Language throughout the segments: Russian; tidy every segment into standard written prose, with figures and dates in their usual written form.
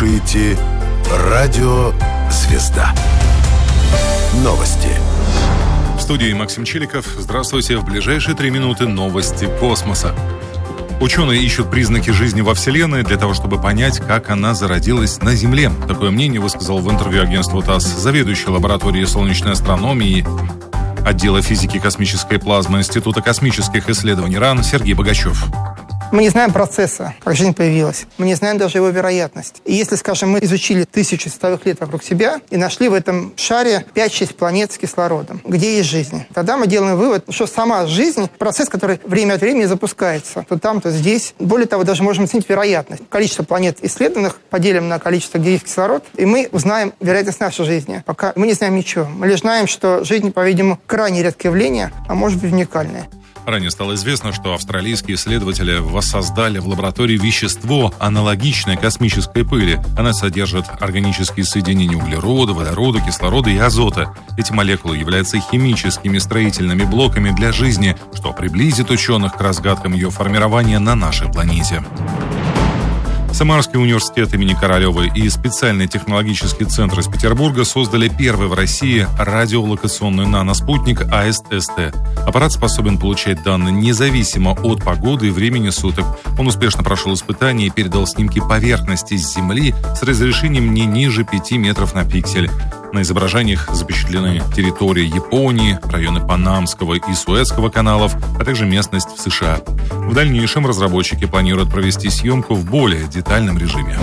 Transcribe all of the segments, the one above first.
слушаете «Радио Звезда». Новости. В студии Максим Чиликов. Здравствуйте. В ближайшие 3 минуты новости космоса. Ученые ищут признаки жизни во Вселенной для того, чтобы понять, как она зародилась на Земле. Такое мнение высказал в интервью агентству ТАСС заведующий лабораторией солнечной астрономии отдела физики космической плазмы Института космических исследований РАН Сергей Богачев. Мы не знаем процесса, как жизнь появилась. Мы не знаем даже его вероятность. И если, скажем, мы изучили тысячи световых лет вокруг себя и нашли в этом шаре 5-6 планет с кислородом, где есть жизнь, тогда мы делаем вывод, что сама жизнь – процесс, который время от времени запускается. То там, то здесь. Более того, даже можем оценить вероятность. Количество планет исследованных поделим на количество, где есть кислород, и мы узнаем вероятность нашей жизни. Пока мы не знаем ничего. Мы лишь знаем, что жизнь, по-видимому, крайне редкое явление, а может быть уникальное. Ранее стало известно, что австралийские исследователи воссоздали в лаборатории вещество, аналогичное космической пыли. Она содержит органические соединения углерода, водорода, кислорода и азота. Эти молекулы являются химическими строительными блоками для жизни, что приблизит ученых к разгадкам ее формирования на нашей планете. Самарский университет имени Королевой и специальный технологический центр из Петербурга создали первый в России радиолокационный наноспутник АСТ-СТ. Аппарат способен получать данные независимо от погоды и времени суток. Он успешно прошел испытания и передал снимки поверхности Земли с разрешением не ниже 5 метров на пиксель. На изображениях запечатлены территории Японии, районы Панамского и Суэцкого каналов, а также местность в США. В дальнейшем разработчики планируют провести съемку в более детальном режиме.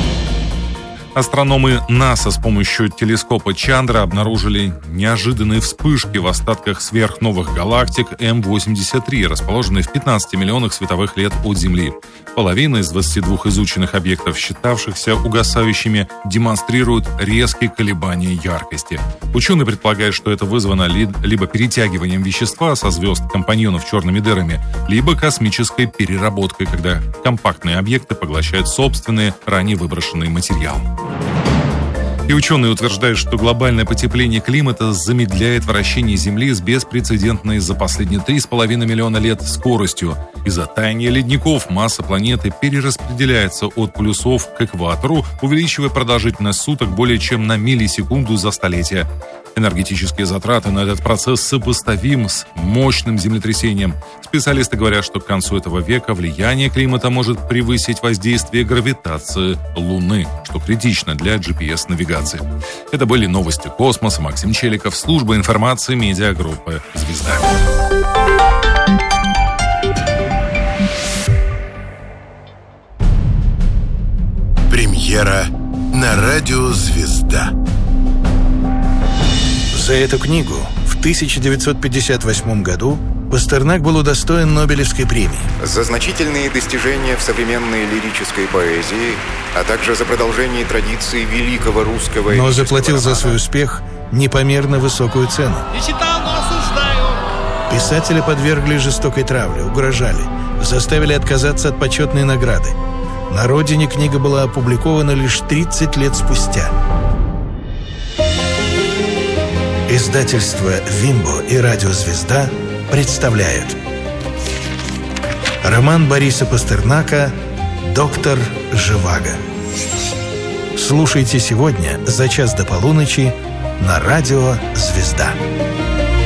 Астрономы НАСА с помощью телескопа Чандра обнаружили неожиданные вспышки в остатках сверхновых галактик М-83, расположенные в 15 миллионах световых лет от Земли. Половина из 22 изученных объектов, считавшихся угасающими, демонстрируют резкие колебания яркости. Ученые предполагают, что это вызвано либо перетягиванием вещества со звезд-компаньонов черными дырами, либо космической переработкой, когда компактные объекты поглощают собственные, ранее выброшенные материалы. И ученые утверждают, что глобальное потепление климата замедляет вращение Земли с беспрецедентной за последние 3,5 миллиона лет скоростью. Из-за таяния ледников масса планеты перераспределяется от полюсов к экватору, увеличивая продолжительность суток более чем на миллисекунду за столетие. Энергетические затраты на этот процесс сопоставимы с мощным землетрясением. Специалисты говорят, что к концу этого века влияние климата может превысить воздействие гравитации Луны, что критично для GPS-навигации. Это были новости космоса. Максим Чиликов, служба информации медиагруппы «Звезда». Премьера на радио «Звезда». За эту книгу в 1958 году Пастернак был удостоен Нобелевской премии. За значительные достижения в современной лирической поэзии, а также за продолжение традиции великого русского... Но заплатил за свой успех непомерно высокую цену. Не читал, но осуждаю. Писателя подвергли жестокой травле, угрожали, заставили отказаться от почетной награды. На родине книга была опубликована лишь 30 лет спустя. Издательство «Вимбо» и «Радио Звезда» представляют роман Бориса Пастернака «Доктор Живаго». Слушайте сегодня за час до полуночи на «Радио Звезда».